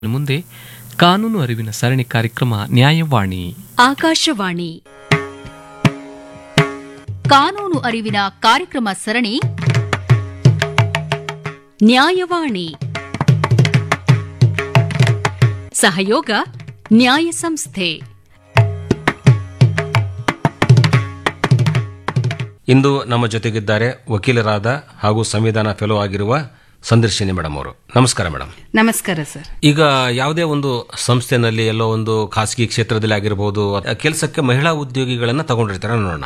ಮುಂದೆ ಕಾನೂನು ಅರಿವಿನ ಸರಣಿ ಕಾರ್ಯಕ್ರಮ ನ್ಯಾಯವಾಣಿ. ಆಕಾಶವಾಣಿ ಕಾನೂನು ಅರಿವಿನ ಕಾರ್ಯಕ್ರಮ ಸರಣಿ ನ್ಯಾಯವಾಣಿ. ಸಹಯೋಗ ನ್ಯಾಯ ಸಂಸ್ಥೆ. ಇಂದು ನಮ್ಮ ಜೊತೆಗಿದ್ದಾರೆ ವಕೀಲರಾದ ಹಾಗೂ ಸಂವಿಧಾನ ಫೆಲೋ ಆಗಿರುವ ಸಂದರ್ಶಿನಿ ಮೇಡಮ್ ಅವರು. ನಮಸ್ಕಾರ ಮೇಡಮ್. ನಮಸ್ಕಾರ ಸರ್. ಈಗ ಯಾವುದೇ ಒಂದು ಸಂಸ್ಥೆನಲ್ಲಿ ಎಲ್ಲೋ ಒಂದು ಖಾಸಗಿ ಕ್ಷೇತ್ರದಲ್ಲಿ ಆಗಿರಬಹುದು, ಕೆಲಸಕ್ಕೆ ಮಹಿಳಾ ಉದ್ಯೋಗಿಗಳನ್ನ ತಗೊಂಡಿರ್ತಾರೆ ನೋಡೋಣ.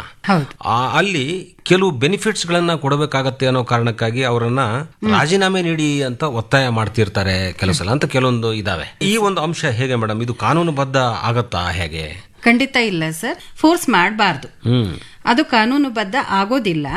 ಅಲ್ಲಿ ಕೆಲವು ಬೆನಿಫಿಟ್ಸ್ ಗಳನ್ನ ಕೊಡಬೇಕಾಗತ್ತೆ ಅನ್ನೋ ಕಾರಣಕ್ಕಾಗಿ ಅವರನ್ನ ರಾಜೀನಾಮೆ ನೀಡಿ ಅಂತ ಒತ್ತಾಯ ಮಾಡ್ತಿರ್ತಾರೆ ಕೆಲವು ಸಲ ಅಂತ ಕೆಲವೊಂದು ಇದಾವೆ. ಈ ಒಂದು ಅಂಶ ಹೇಗೆ ಮೇಡಮ್, ಇದು ಕಾನೂನುಬದ್ಧ ಆಗತ್ತಾ ಹೇಗೆ? ಖಂಡಿತ ಇಲ್ಲ ಸರ್, ಫೋರ್ಸ್ ಮಾಡಬಾರ್ದು, ಅದು ಕಾನೂನುಬದ್ಧ ಆಗೋದಿಲ್ಲ.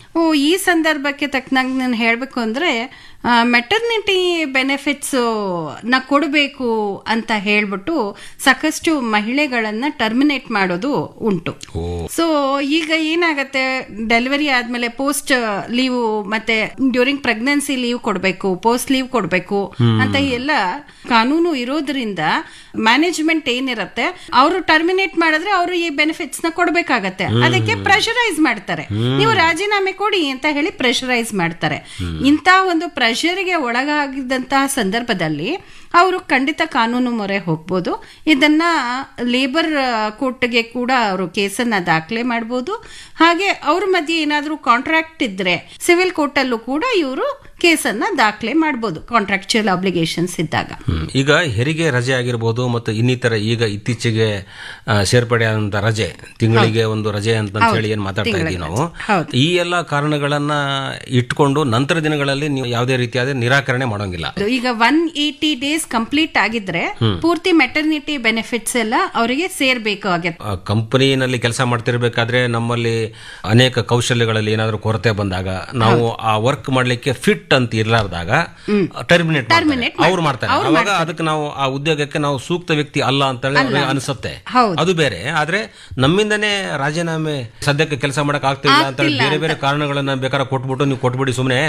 ಈ ಸಂದರ್ಭಕ್ಕೆ ತಕ್ಕನಾಗಿ ನಾನು ಹೇಳ್ಬೇಕು ಅಂದ್ರೆ ಮೆಟರ್ನಿಟಿ ಬೆನಿಫಿಟ್ಸ್ ನ ಕೊಡಬೇಕು ಅಂತ ಹೇಳ್ಬಿಟ್ಟು ಸಾಕಷ್ಟು ಮಹಿಳೆಗಳನ್ನ ಟರ್ಮಿನೇಟ್ ಮಾಡೋದು ಉಂಟು. ಸೊ ಈಗ ಏನಾಗತ್ತೆ, ಡೆಲಿವರಿ ಆದ್ಮೇಲೆ ಪೋಸ್ಟ್ ಲೀವ್ ಮತ್ತೆ ಡ್ಯೂರಿಂಗ್ ಪ್ರೆಗ್ನೆನ್ಸಿ ಲೀವ್ ಕೊಡಬೇಕು, ಪೋಸ್ಟ್ ಲೀವ್ ಕೊಡಬೇಕು ಅಂತ ಎಲ್ಲ ಕಾನೂನು ಇರೋದ್ರಿಂದ ಮ್ಯಾನೇಜ್ಮೆಂಟ್ ಏನಿರತ್ತೆ ಅವರು ಟರ್ಮಿನೇಟ್ ಮಾಡಿದ್ರೆ ಅವರು ಈ ಬೆನಿಫಿಟ್ಸ್ ನ ಕೊಡಬೇಕಾಗತ್ತೆ. ಅದಕ್ಕೆ ಪ್ರೆಷರೈಸ್ ಮಾಡ್ತಾರೆ, ನೀವು ರಾಜೀನಾಮೆ ಕೊಡಿ ಅಂತ ಹೇಳಿ ಪ್ರೆಷರೈಸ್ ಮಾಡ್ತಾರೆ. ಇಂಥ ಒಂದು ಪ್ರೆಷರ್ಗೆ ಒಳಗಾಗಿದ್ದಂತಹ ಸಂದರ್ಭದಲ್ಲಿ ಅವರು ಖಂಡಿತ ಕಾನೂನು ಮೊರೆ ಹೋಗ್ಬೋದು. ಇದನ್ನ ಲೇಬರ್ ಕೋರ್ಟ್ಗೆ ಕೂಡ ಅವರು ಕೇಸನ್ನ ದಾಖಲೆ ಮಾಡಬಹುದು. ಹಾಗೆ ಅವ್ರ ಮಧ್ಯೆ ಏನಾದ್ರೂ ಕಾಂಟ್ರಾಕ್ಟ್ ಇದ್ರೆ ಸಿವಿಲ್ ಕೋರ್ಟ್ ಅಲ್ಲೂ ಕೂಡ ಇವರು ಕೇಸನ್ನ ದಾಖಲೆ ಮಾಡಬಹುದು, ಕಾಂಟ್ರಾಕ್ಚುಯಲ್ ಅಬ್ಲಿಗೇಷನ್ಸ್ ಇದ್ದಾಗ. ಈಗ ಹೆರಿಗೆ ರಜೆ ಆಗಿರ್ಬೋದು ಮತ್ತು ಇನ್ನಿತರ ಈಗ ಇತ್ತೀಚೆಗೆ ಸೇರ್ಪಡೆ ಆದಂತ ರಜೆ, ತಿಂಗಳಿಗೆ ಒಂದು ರಜೆ ಅಂತ ಹೇಳಿ ಏನ್ ಮಾತಾಡ್ತಾ ಇದ್ದೀವಿ ನಾವು, ಈ ಎಲ್ಲ ಕಾರಣಗಳನ್ನ ಇಟ್ಕೊಂಡು ನಂತರ ದಿನಗಳಲ್ಲಿ ನೀವು ಯಾವುದೇ ರೀತಿಯಾದ ನಿರಾಕರಣೆ ಮಾಡೋಂಗಿಲ್ಲ. ಈಗ 180 ಡೇಸ್ ಕಂಪ್ಲೀಟ್ ಆಗಿದ್ರೆ ಪೂರ್ತಿ ಮೆಟರ್ನಿಟಿ ಬೆನಿಫಿಟ್ಸ್ ಎಲ್ಲ ಅವರಿಗೆ ಸೇರ್ಬೇಕು ಆಗುತ್ತೆ. ಕಂಪನಿನಲ್ಲಿ ಕೆಲಸ ಮಾಡ್ತಿರ್ಬೇಕಾದ್ರೆ ನಮ್ಮಲ್ಲಿ ಅನೇಕ ಕೌಶಲ್ಯಗಳಲ್ಲಿ ಏನಾದ್ರೂ ಕೊರತೆ ಬಂದಾಗ ನಾವು ಆ ವರ್ಕ್ ಮಾಡ್ಲಿಕ್ಕೆ ಫಿಟ್ ಅಂತ ಇರ್ಲಾರ್ದಾಗ ಟರ್ಮಿನೇಟ್ ಅವ್ರು ಮಾಡ್ತಾರೆ. ಅವಾಗ ಅದಕ್ಕೆ ನಾವು ಆ ಉದ್ಯೋಗಕ್ಕೆ ನಾವು ಸೂಕ್ತ ವ್ಯಕ್ತಿ ಅಲ್ಲ ಅಂತ ಅನಿಸುತ್ತೆ, ಅದು ಬೇರೆ. ಆದ್ರೆ ನಮ್ಮಿಂದನೇ ರಾಜೀನಾಮೆ ಸದ್ಯಕ್ಕೆ ಕೆಲಸ ಮಾಡಕ್ ಆಗ್ತಿಲ್ಲ ಅಂತ ಬೇರೆ ಬೇರೆ ಕಾರಣಗಳನ್ನ ಬೇಕಾದ್ರೆ ಕೊಟ್ಬಿಟ್ಟು ನೀವು ಕೊಟ್ಬಿಡಿ ಸುಮ್ನೆ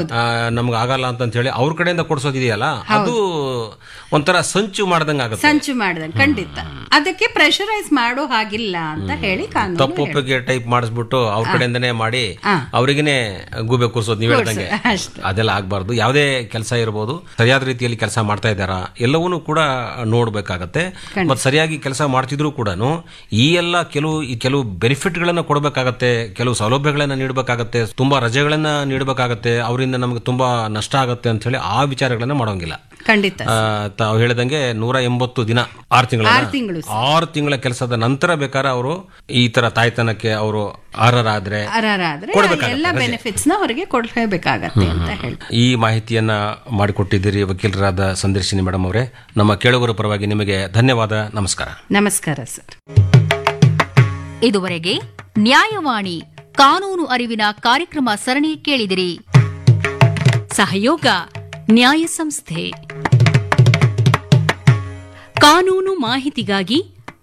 ನಮ್ಗೆ ಆಗಲ್ಲ ಅಂತ ಹೇಳಿ ಅವ್ರ ಕಡೆಯಿಂದ ಕೊಡ್ಸೋದಿದೆಯಲ್ಲ, ಅದು ಒಂಥರ ಸಂಚು ಮಾಡ್ದಂಗ ಆಗುತ್ತೆ. ಸಂಚು ಮಾಡ್ದಂಗ ಖಂಡಿತ. ಅದಕ್ಕೆ ಪ್ರೆಷರೈಸ್ ಮಾಡೋ ಹಾಗಿಲ್ಲ ಅಂತ ಹೇಳಿ ತಪ್ಪೊಪ್ಪಿಗೆ ಟೈಪ್ ಮಾಡಿಸ್ಬಿಟ್ಟು ಅವ್ರ ಕಡೆಯಿಂದನೇ ಮಾಡಿ ಅವ್ರಿಗೇನೆ ಗೂಬೆ ಕೂರ್ಸೋದು ನೀವು ಹೇಳ್ದಂಗೆ, ಅದೆಲ್ಲ ಆಗ್ಬಾರ್ದು. ಯಾವುದೇ ಕೆಲಸ ಇರಬಹುದು, ಸರಿಯಾದ ರೀತಿಯಲ್ಲಿ ಕೆಲಸ ಮಾಡ್ತಾ ಇದ್ದಾರಾ ಎಲ್ಲವನ್ನೂ ಕೂಡ ನೋಡ್ಬೇಕಾಗತ್ತೆ. ಮತ್ತೆ ಸರಿಯಾಗಿ ಕೆಲಸ ಮಾಡ್ತಿದ್ರು ಕೂಡ ಈ ಎಲ್ಲ ಕೆಲವು ಬೆನಿಫಿಟ್ ಗಳನ್ನ ಕೊಡಬೇಕಾಗತ್ತೆ, ಕೆಲವು ಸೌಲಭ್ಯಗಳನ್ನ ನೀಡಬೇಕಾಗತ್ತೆ, ತುಂಬಾ ರಜೆಗಳನ್ನ ನೀಡಬೇಕಾಗತ್ತೆ, ಅವರಿಂದ ನಮ್ಗೆ ತುಂಬಾ ನಷ್ಟ ಆಗತ್ತೆ ಅಂತ ಹೇಳಿ ಆ ವಿಚಾರಗಳನ್ನ ಮಾಡೋಂಗಿಲ್ಲ. ಖಂಡಿತ ತಾವು ಹೇಳಿದಂಗೆ 180 ದಿನ 6 ತಿಂಗಳ ಕೆಲಸದ ನಂತರ ಬೇಕಾದ್ರೆ ಅವರು ಈ ತರ ತಾಯ್ತನಕ್ಕೆ ಅವರು ಅರ್ಹರಾದ್ರೆ ಎಲ್ಲ ಬೆನಿಫಿಟ್ಸ್ ನ ಹೊರಗೆ ಕೊಡಲೇಬೇಕಾಗತ್ತೆ ಅಂತ ಹೇಳಿ ಈ ಮಾಹಿತಿಯನ್ನ ಮಾಡಿಕೊಟ್ಟಿದ್ದೀರಿ ವಕೀಲರಾದ ಸಂದರ್ಶಿನಿ ಮೇಡಮ್ ಅವರೇ. ನಮ್ಮ ಕೇಳುಗರ ಪರವಾಗಿ ನಿಮಗೆ ಧನ್ಯವಾದ. ನಮಸ್ಕಾರ. ನಮಸ್ಕಾರ ಸರ್. ಇದುವರೆಗೆ ನ್ಯಾಯವಾಣಿ ಕಾನೂನು ಅರಿವಿನ ಕಾರ್ಯಕ್ರಮ ಸರಣಿ ಕೇಳಿದಿರಿ. ಸಹಯೋಗ ನ್ಯಾಯ ಸಂಸ್ಥೆ. ಕಾನೂನು ಮಾಹಿತಿಗಾಗಿ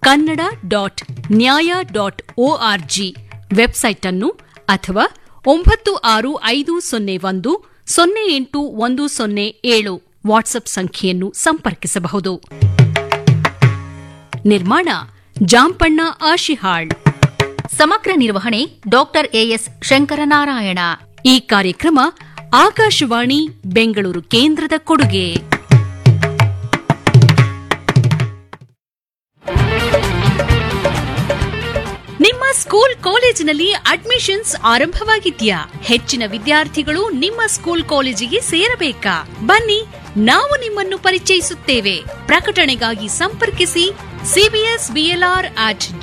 kannada.nya.org ವೆಬ್ಸೈಟ್ ಅನ್ನು ಅಥವಾ 965001081007 ವಾಟ್ಸ್ಆಪ್ ಸಂಖ್ಯೆಯನ್ನು ಸಂಪರ್ಕಿಸಬಹುದು. ನಿರ್ಮಾಣ ಜಾಂಪಣ್ಣ ಆಶಿಹಾಳ್. ಸಮಗ್ರ ನಿರ್ವಹಣೆ ಡಾಕ್ಟರ್ ಎಎಸ್ ಶಂಕರನಾರಾಯಣ. ಈ ಕಾರ್ಯಕ್ರಮ ಆಕಾಶವಾಣಿ ಬೆಂಗಳೂರು ಕೇಂದ್ರದ ಕೊಡುಗೆ. ನಿಮ್ಮ ಸ್ಕೂಲ್ ಕಾಲೇಜಿನಲ್ಲಿ ಅಡ್ಮಿಷನ್ಸ್ ಆರಂಭವಾಗಿದ್ಯಾ? ಹೆಚ್ಚಿನ ವಿದ್ಯಾರ್ಥಿಗಳು ನಿಮ್ಮ ಸ್ಕೂಲ್ ಕಾಲೇಜಿಗೆ ಸೇರಬೇಕಾ? ಬನ್ನಿ, ನಾವು ನಿಮ್ಮನ್ನು ಪರಿಚಯಿಸುತ್ತೇವೆ. ಪ್ರಕಟಣೆಗಾಗಿ ಸಂಪರ್ಕಿಸಿ CBSBLR@